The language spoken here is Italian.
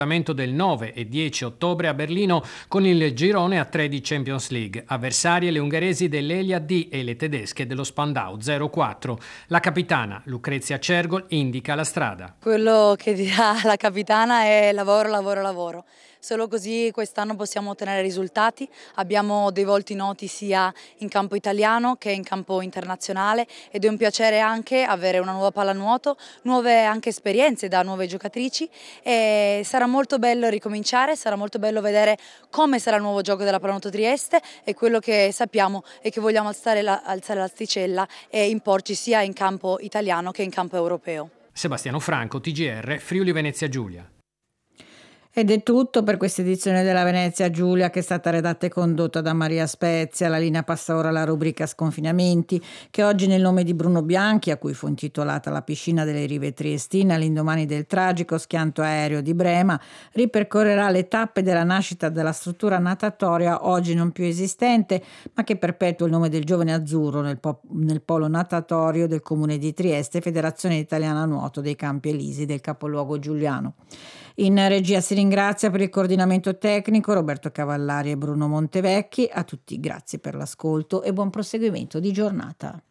Del 9 e 10 ottobre a Berlino con il girone a 3 di Champions League. Avversarie le ungheresi dell'Elia D e le tedesche dello Spandau 04. La capitana Lucrezia Cergol indica la strada. Quello che dirà la capitana è lavoro, lavoro, lavoro. Solo così quest'anno possiamo ottenere risultati. Abbiamo dei volti noti sia in campo italiano che in campo internazionale ed è un piacere anche avere una nuova pallanuoto, nuove anche esperienze da nuove giocatrici e sarà molto bello ricominciare, sarà molto bello vedere come sarà il nuovo gioco della Pallanuoto Trieste e quello che sappiamo è che vogliamo alzare l'asticella e imporci sia in campo italiano che in campo europeo. Sebastiano Franco, TGR, Friuli Venezia Giulia. Ed è tutto per questa edizione della Venezia Giulia, che è stata redatta e condotta da Maria Spezia. La linea passa ora alla rubrica Sconfinamenti, che oggi nel nome di Bruno Bianchi, a cui fu intitolata La piscina delle rive triestine all'indomani del tragico schianto aereo di Brema, ripercorrerà le tappe della nascita della struttura natatoria oggi non più esistente, ma che perpetua il nome del giovane azzurro nel polo natatorio del comune di Trieste, Federazione Italiana Nuoto dei Campi Elisi del capoluogo giuliano. In regia si ringrazia per il coordinamento tecnico Roberto Cavallari e Bruno Montevecchi. A tutti grazie per l'ascolto e buon proseguimento di giornata.